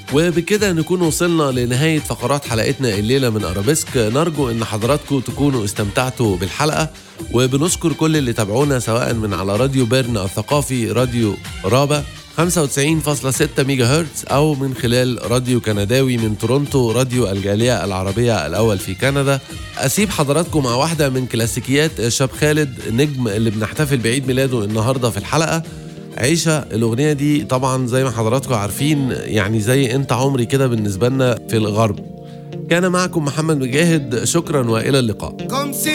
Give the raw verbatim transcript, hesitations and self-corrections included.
وبكده نكون وصلنا لنهاية فقرات حلقتنا الليلة من أرابيسك. نرجو أن حضراتكم تكونوا استمتعتوا بالحلقة، وبنشكر كل اللي تابعونا سواء من على راديو بيرن الثقافي، راديو رابا خمسة وتسعين فاصلة ستة ميجا هرتز، أو من خلال راديو كنداوي من تورونتو، راديو الجالية العربية الأول في كندا. أسيب حضراتكم مع واحدة من كلاسيكيات شاب خالد، نجم اللي بنحتفل بعيد ميلاده النهاردة في الحلقة، عيشة. الأغنية دي طبعا زي ما حضراتكم عارفين يعني زي انت عمري كده بالنسبة لنا في الغرب. كان معكم محمد مجاهد، شكرا وإلى اللقاء.